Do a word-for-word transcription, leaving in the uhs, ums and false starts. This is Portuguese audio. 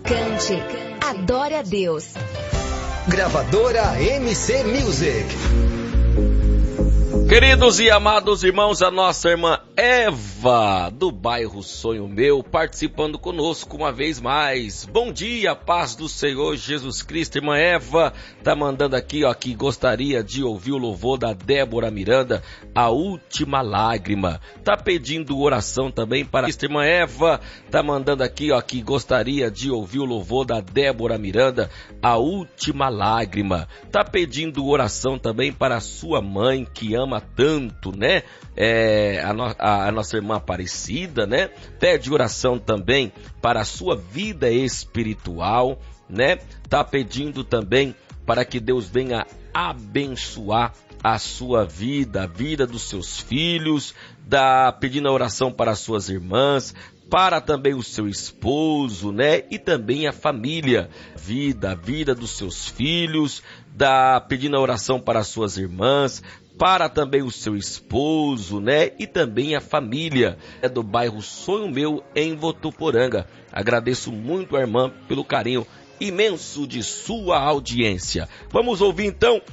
Cante, adore a Deus. Gravadora M C Music. Queridos e amados irmãos, a nossa irmã Eva, do bairro Sonho Meu, participando conosco uma vez mais. Bom dia, paz do Senhor Jesus Cristo. Irmã Eva tá mandando aqui, ó, que gostaria de ouvir o louvor da Débora Miranda, A Última Lágrima. Tá pedindo oração também para... Irmã Eva tá mandando aqui, ó, que gostaria de ouvir o louvor da Débora Miranda, A Última Lágrima. Tá pedindo oração também para a sua mãe, que ama tanto, né? É, a, no, a, a nossa irmã Aparecida, né? Pede oração também para a sua vida espiritual, né? Tá pedindo também para que Deus venha abençoar a sua vida, a vida dos seus filhos, dá, pedindo a oração para as suas irmãs, para também o seu esposo, né? E também a família, vida, a vida dos seus filhos, dá, pedindo a oração para as suas irmãs, para também o seu esposo, né? E também a família. É do bairro Sonho Meu, em Votuporanga. Agradeço muito a irmã pelo carinho imenso de sua audiência. Vamos ouvir então